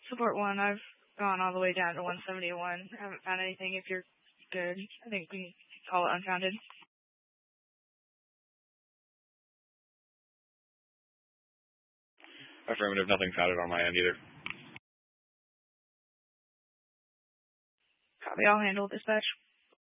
Support 1, I've gone all the way down to 171. I haven't found anything. If you're good, I think we can call it unfounded. Affirmative, nothing founded on my end either. Copy, I'll handle dispatch.